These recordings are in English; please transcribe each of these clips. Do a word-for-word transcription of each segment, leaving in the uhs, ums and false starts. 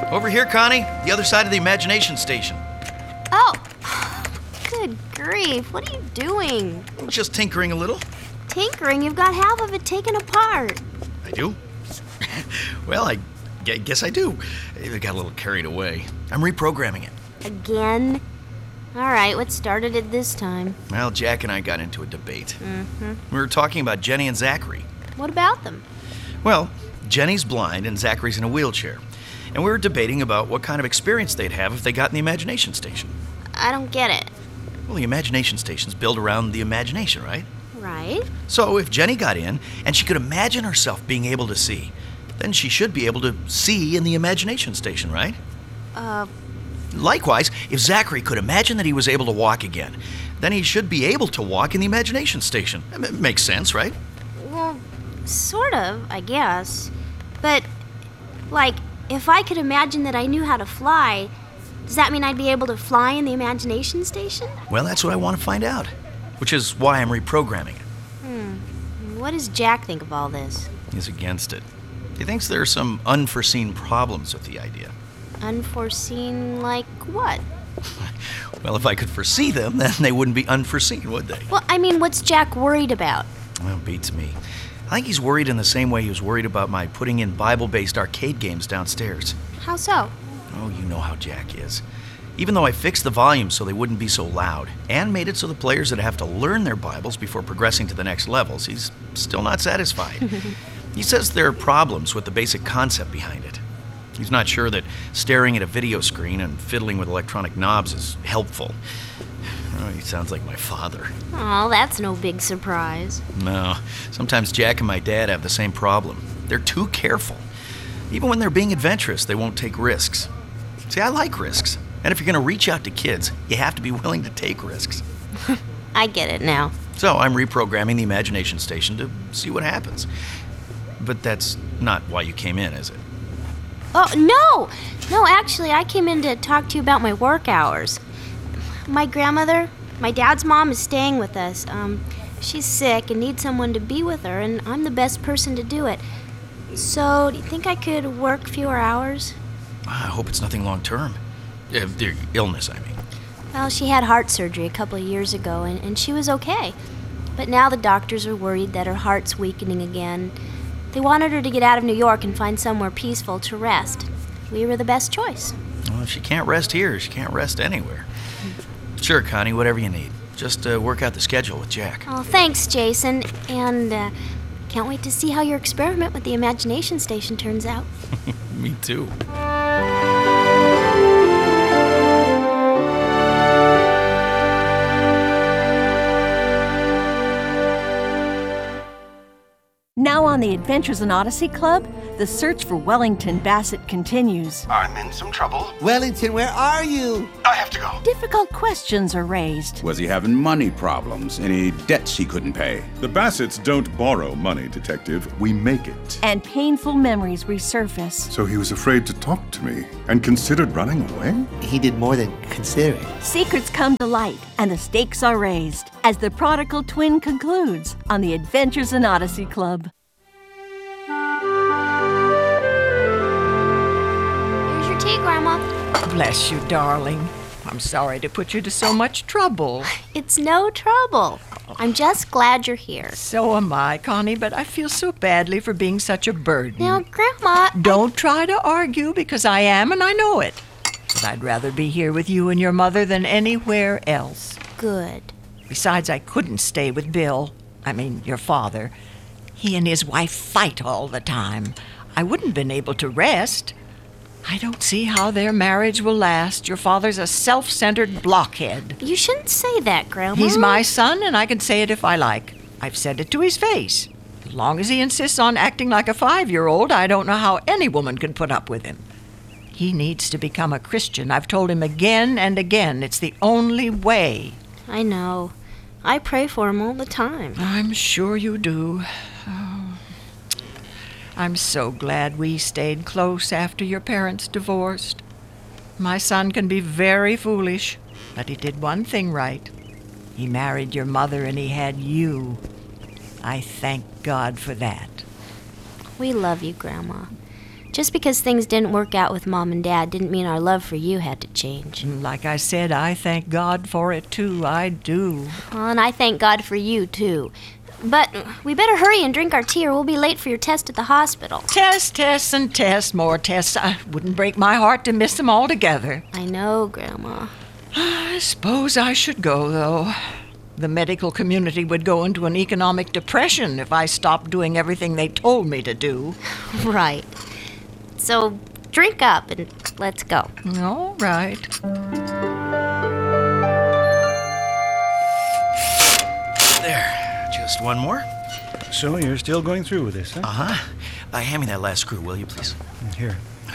Over here, Connie. The other side of the imagination station. Oh, good grief. What are you doing? Just tinkering a little. Tinkering? You've got half of it taken apart. I do? Well, I g- guess I do. I got a little carried away. I'm reprogramming it. Again? All right, what started it this time? Well, Jack and I got into a debate. Mm-hmm. We were talking about Jenny and Zachary. What about them? Well, Jenny's blind and Zachary's in a wheelchair. And we were debating about what kind of experience they'd have if they got in the imagination station. I don't get it. Well, the imagination station's built around the imagination, right? Right. So if Jenny got in and she could imagine herself being able to see, then she should be able to see in the imagination station, right? Uh... Likewise, if Zachary could imagine that he was able to walk again, then he should be able to walk in the imagination station. It makes sense, right? Well, sort of, I guess. But, like, if I could imagine that I knew how to fly, does that mean I'd be able to fly in the imagination station? Well, that's what I want to find out, which is why I'm reprogramming it. Hmm. What does Jack think of all this? He's against it. He thinks there are some unforeseen problems with the idea. Unforeseen, like what? Well, if I could foresee them, then they wouldn't be unforeseen, would they? Well, I mean, what's Jack worried about? Well, beats me. I think he's worried in the same way he was worried about my putting in Bible-based arcade games downstairs. How so? Oh, you know how Jack is. Even though I fixed the volume so they wouldn't be so loud, and made it so the players would have to learn their Bibles before progressing to the next levels, he's still not satisfied. He says there are problems with the basic concept behind it. He's not sure that staring at a video screen and fiddling with electronic knobs is helpful. Oh, he sounds like my father. Oh, that's no big surprise. No, sometimes Jack and my dad have the same problem. They're too careful. Even when they're being adventurous, they won't take risks. See, I like risks. And if you're going to reach out to kids, you have to be willing to take risks. I get it now. So I'm reprogramming the imagination station to see what happens. But that's not why you came in, is it? Oh, no! No, actually, I came in to talk to you about my work hours. My grandmother, my dad's mom, is staying with us. Um, she's sick and needs someone to be with her, and I'm the best person to do it. So, do you think I could work fewer hours? I hope it's nothing long-term. Uh, their illness, I mean. Well, she had heart surgery a couple of years ago, and, and she was okay. But now the doctors are worried that her heart's weakening again. They wanted her to get out of New York and find somewhere peaceful to rest. We were the best choice. Well, if she can't rest here, she can't rest anywhere. Sure, Connie, whatever you need. Just uh, work out the schedule with Jack. Oh, thanks, Jason. And uh, can't wait to see how your experiment with the imagination station turns out. Me too. Now on the Adventures in Odyssey Club, the search for Wellington Bassett continues. I'm in some trouble. Wellington, where are you? I have to go. Difficult questions are raised. Was he having money problems? Any debts he couldn't pay? The Bassets don't borrow money, Detective. We make it. And painful memories resurface. So he was afraid to talk to me and considered running away? He did more than consider it. Secrets come to light and the stakes are raised as the prodigal twin concludes on the Adventures in Odyssey Club. Here's your tea, Grandma. Bless you, darling. I'm sorry to put you to so much trouble. It's no trouble. I'm just glad you're here. So am I, Connie, but I feel so badly for being such a burden. Now, Grandma... Don't I... try to argue, because I am and I know it. But I'd rather be here with you and your mother than anywhere else. Good. Besides, I couldn't stay with Bill. I mean, your father. He and his wife fight all the time. I wouldn't have been able to rest. I don't see how their marriage will last. Your father's a self-centered blockhead. You shouldn't say that, Grandma. He's my son, and I can say it if I like. I've said it to his face. As long as he insists on acting like a five-year-old, I don't know how any woman can put up with him. He needs to become a Christian. I've told him again and again. It's the only way. I know. I pray for him all the time. I'm sure you do. Oh. I'm so glad we stayed close after your parents divorced. My son can be very foolish, but he did one thing right. He married your mother and he had you. I thank God for that. We love you, Grandma. Just because things didn't work out with Mom and Dad didn't mean our love for you had to change. Like I said, I thank God for it, too. I do. Well, and I thank God for you, too. But we better hurry and drink our tea or we'll be late for your test at the hospital. Tests, tests, and tests, more tests. I wouldn't break my heart to miss them altogether. I know, Grandma. I suppose I should go, though. The medical community would go into an economic depression if I stopped doing everything they told me to do. Right. So drink up and let's go. All right. There. Just one more. So you're still going through with this, huh? Uh-huh. Uh, hand me that last screw, will you, please? Here.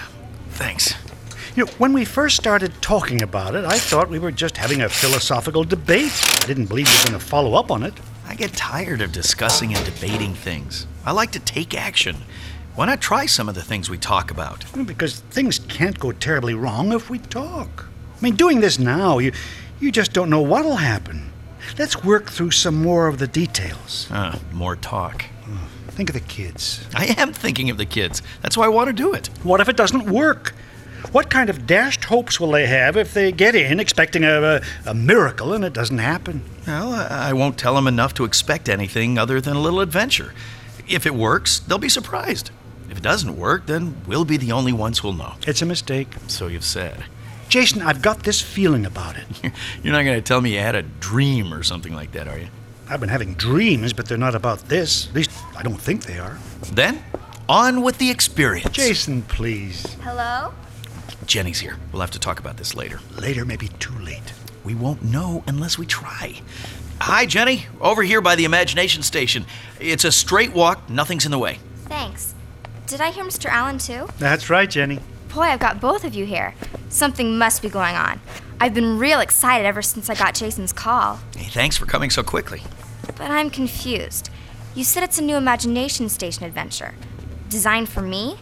Thanks. You know, when we first started talking about it, I thought we were just having a philosophical debate. I didn't believe you were going to follow up on it. I get tired of discussing and debating things. I like to take action. Why not try some of the things we talk about? Because things can't go terribly wrong if we talk. I mean, doing this now, you, you just don't know what'll happen. Let's work through some more of the details. Uh, more talk. Oh, think of the kids. I am thinking of the kids. That's why I want to do it. What if it doesn't work? What kind of dashed hopes will they have if they get in expecting a, a, a miracle and it doesn't happen? Well, I, I won't tell them enough to expect anything other than a little adventure. If it works, they'll be surprised. If it doesn't work, then we'll be the only ones who'll know. It's a mistake. So you've said. Jason, I've got this feeling about it. You're not going to tell me you had a dream or something like that, are you? I've been having dreams, but they're not about this. At least, I don't think they are. Then, on with the experience. Jason, please. Hello? Jenny's here. We'll have to talk about this later. Later may be too late. We won't know unless we try. Hi, Jenny. Over here by the Imagination Station. It's a straight walk. Nothing's in the way. Thanks. Did I hear Mister Allen, too? That's right, Jenny. Boy, I've got both of you here. Something must be going on. I've been real excited ever since I got Jason's call. Hey, thanks for coming so quickly. But I'm confused. You said it's a new Imagination Station adventure. Designed for me?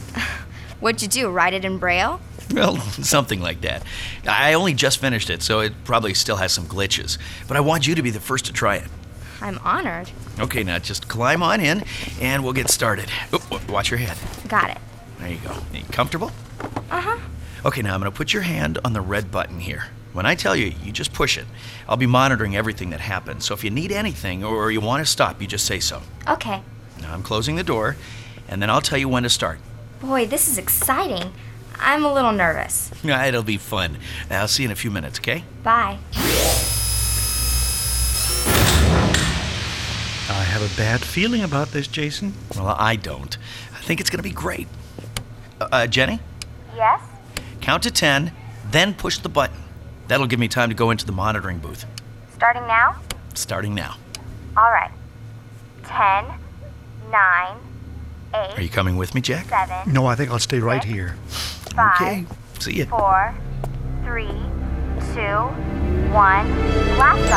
What'd you do, write it in Braille? Well, something like that. I only just finished it, so it probably still has some glitches. But I want you to be the first to try it. I'm honored. Okay, now just climb on in, and we'll get started. Oh, watch your head. Got it. There you go. Are you comfortable? Uh-huh. Okay, now I'm going to put your hand on the red button here. When I tell you, you just push it. I'll be monitoring everything that happens, so if you need anything or you want to stop, you just say so. Okay. Now I'm closing the door, and then I'll tell you when to start. Boy, this is exciting. I'm a little nervous. It'll be fun. I'll see you in a few minutes, okay? Bye. I have a bad feeling about this, Jason. Well, I don't. I think it's going to be great. Uh, uh, Jenny? Yes? Count to ten, then push the button. That'll give me time to go into the monitoring booth. Starting now? Starting now. All right. Ten, nine, eight. Are you coming with me, Jack? Seven. No, I think I'll stay right here. Five. Okay. See you. Four, three, two, one. Blast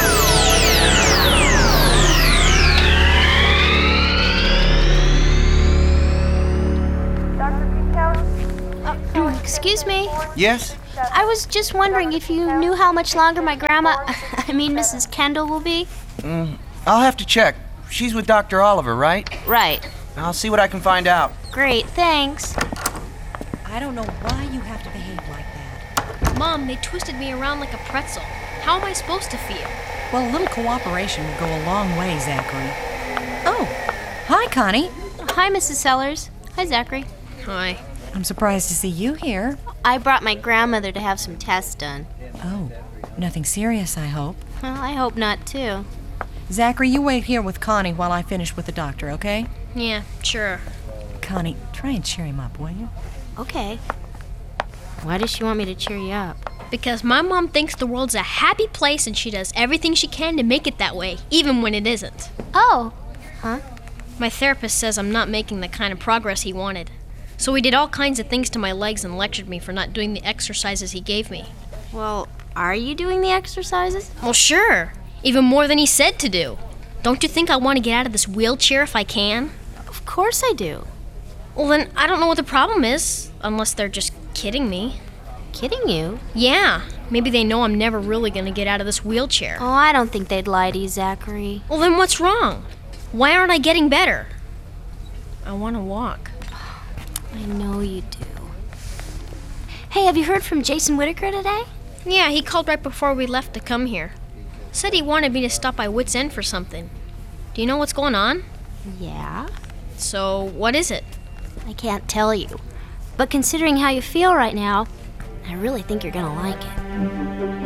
Uh, excuse me. Yes? I was just wondering if you knew how much longer my grandma, I mean Missus Kendall, will be? Mm, I'll have to check. She's with Doctor Oliver, right? Right. I'll see what I can find out. Great, thanks. I don't know why you have to behave like that. Mom, they twisted me around like a pretzel. How am I supposed to feel? Well, a little cooperation would go a long way, Zachary. Oh, hi, Connie. Hi, Missus Sellers. Hi, Zachary. Hi. I'm surprised to see you here. I brought my grandmother to have some tests done. Oh, nothing serious, I hope. Well, I hope not, too. Zachary, you wait here with Connie while I finish with the doctor, okay? Yeah, sure. Connie, try and cheer him up, will you? Okay. Why does she want me to cheer you up? Because my mom thinks the world's a happy place and she does everything she can to make it that way, even when it isn't. Oh. Huh? My therapist says I'm not making the kind of progress he wanted. So he did all kinds of things to my legs and lectured me for not doing the exercises he gave me. Well, are you doing the exercises? Well, sure. Even more than he said to do. Don't you think I want to get out of this wheelchair if I can? Of course I do. Well, then I don't know what the problem is, unless they're just kidding me. Kidding you? Yeah. Maybe they know I'm never really going to get out of this wheelchair. Oh, I don't think they'd lie to you, Zachary. Well, then what's wrong? Why aren't I getting better? I want to walk. I know you do. Hey, have you heard from Jason Whitaker today? Yeah, he called right before we left to come here. Said he wanted me to stop by Wits End for something. Do you know what's going on? Yeah? So, what is it? I can't tell you. But considering how you feel right now, I really think you're gonna like it.